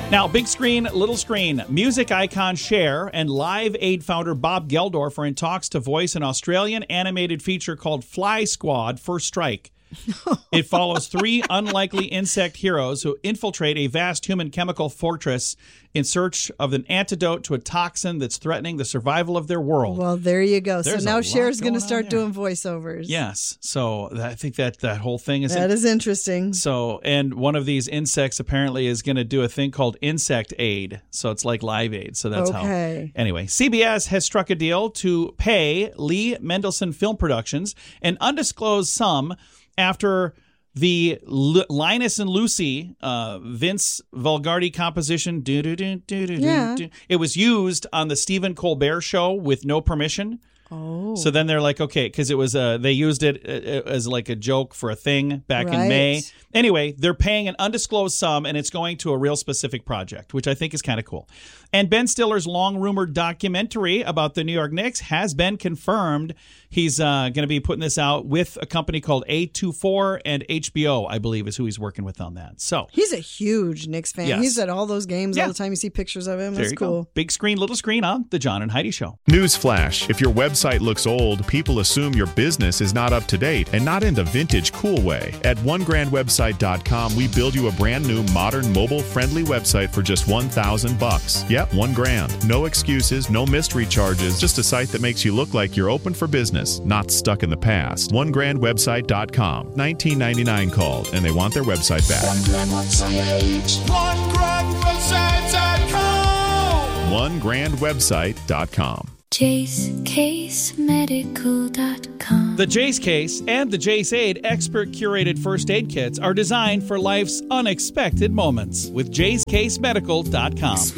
Now, big screen, little screen. Music icon Cher and Live Aid founder Bob Geldof are in talks to voice an Australian animated feature called Fly Squad First Strike. It follows three unlikely insect heroes who infiltrate a vast human chemical fortress in search of an antidote to a toxin that's threatening the survival of their world. Well, there you go. There's so now a Cher's lot going to going start on there. doing voiceovers. Yes. So I think that whole thing is... That is interesting. So, and one of these insects apparently is going to do a thing called Insect Aid. So it's like Live Aid. So that's how. Anyway, CBS has struck a deal to pay Lee Mendelsohn Film Productions an undisclosed sum after the Linus and Lucy Vince Valgardi composition, it was used on the Stephen Colbert Show with no permission. Oh. So then they're like, okay, because it was they used it as like a joke for a thing back in May. Anyway, they're paying an undisclosed sum, and it's going to a real specific project, which I think is kind of cool. And Ben Stiller's long-rumored documentary about the New York Knicks has been confirmed. He's going to be putting this out with a company called A24 and HBO, I believe, is who he's working with on that. So he's a huge Knicks fan. Yes. He's at all those games all the time. You see pictures of him. There That's you cool. go. Big screen, little screen on The John and Heidi Show. Newsflash. If your website looks old, people assume your business is not up to date and not in the vintage cool way. At onegrandwebsite.com, we build you a brand new, modern, mobile-friendly website for just $1,000. Yep, $1,000. No excuses, no mystery charges, just a site that makes you look like you're open for business, not stuck in the past. onegrandwebsite.com. 1999 called, and they want their website back. onegrandwebsite.com. JaceCaseMedical.com. The Jace Case and the Jace Aid expert curated first aid kits are designed for life's unexpected moments with JaceCaseMedical.com.